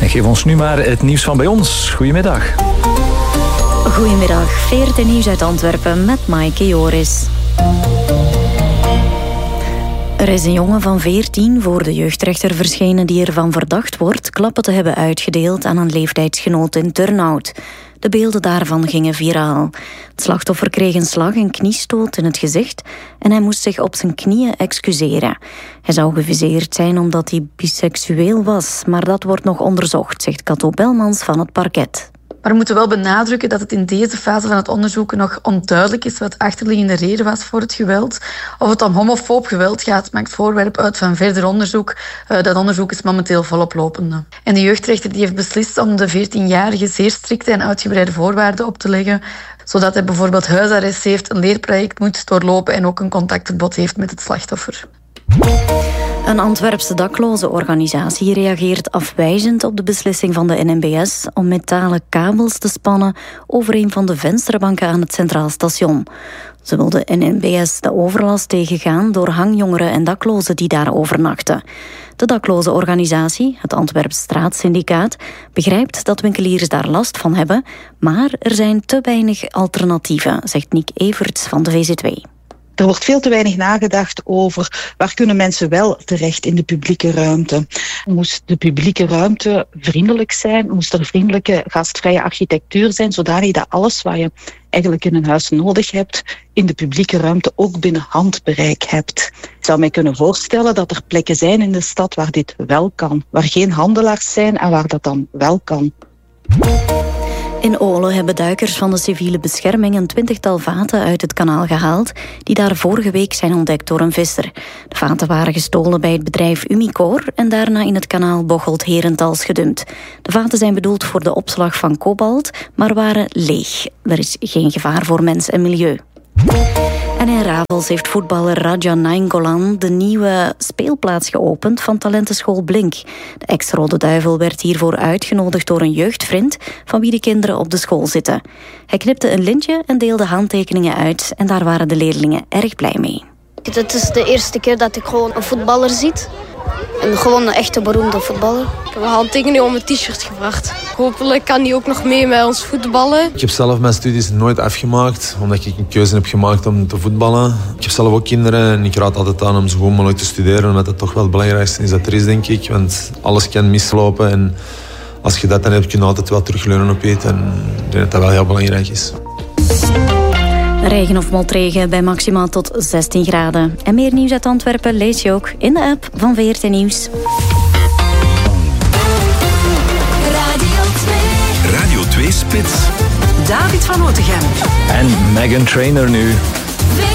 En geef ons nu maar het nieuws van bij ons. Goedemiddag. Goedemiddag, VRT Nieuws uit Antwerpen met Maaike Joris. Er is een jongen van 14 voor de jeugdrechter verschenen die ervan verdacht wordt klappen te hebben uitgedeeld aan een leeftijdsgenoot in Turnhout. De beelden daarvan gingen viraal. Het slachtoffer kreeg een slag en kniestoot in het gezicht en hij moest zich op zijn knieën excuseren. Hij zou geviseerd zijn omdat hij biseksueel was, maar dat wordt nog onderzocht, zegt Cato Belmans van het parket. Maar we moeten wel benadrukken dat het in deze fase van het onderzoek nog onduidelijk is wat de achterliggende reden was voor het geweld. Of het om homofoob geweld gaat, maakt voorwerp uit van verder onderzoek. Dat onderzoek is momenteel volop lopende. En de jeugdrechter die heeft beslist om de 14-jarige zeer strikte en uitgebreide voorwaarden op te leggen, zodat hij bijvoorbeeld huisarrest heeft, een leerproject moet doorlopen en ook een contactverbod heeft met het slachtoffer. Een Antwerpse daklozenorganisatie reageert afwijzend op de beslissing van de NMBS om metalen kabels te spannen over een van de vensterbanken aan het Centraal Station. Ze wil de NMBS de overlast tegengaan door hangjongeren en daklozen die daar overnachten. De daklozenorganisatie, het Antwerps Straatsyndicaat, begrijpt dat winkeliers daar last van hebben, maar er zijn te weinig alternatieven, zegt Nick Everts van de VZW. Er wordt veel te weinig nagedacht over waar kunnen mensen wel terecht in de publieke ruimte. Moest de publieke ruimte vriendelijk zijn? Moest er vriendelijke, gastvrije architectuur zijn, zodanig dat alles wat je eigenlijk in een huis nodig hebt, in de publieke ruimte ook binnen handbereik hebt. Ik zou mij kunnen voorstellen dat er plekken zijn in de stad waar dit wel kan, waar geen handelaars zijn en waar dat dan wel kan. In Olen hebben duikers van de civiele bescherming een 20-tal vaten uit het kanaal gehaald die daar vorige week zijn ontdekt door een visser. De vaten waren gestolen bij het bedrijf Umicore en daarna in het kanaal Bocholt-Herentals gedumpt. De vaten zijn bedoeld voor de opslag van kobalt, maar waren leeg. Er is geen gevaar voor mens en milieu. En in Ravels heeft voetballer Raja Nainggolan de nieuwe speelplaats geopend van talentenschool Blink. De ex-Rode Duivel werd hiervoor uitgenodigd door een jeugdvriend van wie de kinderen op de school zitten. Hij knipte een lintje en deelde handtekeningen uit en daar waren de leerlingen erg blij mee. Het is de eerste keer dat ik gewoon een voetballer zie. En gewoon een echte beroemde voetballer. Ik heb een handtekening om een t-shirt gevraagd. Hopelijk kan hij ook nog mee met ons voetballen. Ik heb zelf mijn studies nooit afgemaakt, omdat ik een keuze heb gemaakt om te voetballen. Ik heb zelf ook kinderen en ik raad altijd aan om zo goed mogelijk te studeren, omdat het toch wel het belangrijkste is dat er is, denk ik. Want alles kan mislopen en als je dat dan hebt, kun je altijd wel terugleunen op iets. En ik denk dat dat wel heel belangrijk is. Regen of motregen bij maximaal tot 16 graden. En meer nieuws uit Antwerpen lees je ook in de app van VRT Nieuws. Radio 2 Spits. David van Otegem. En Meghan Trainor nu.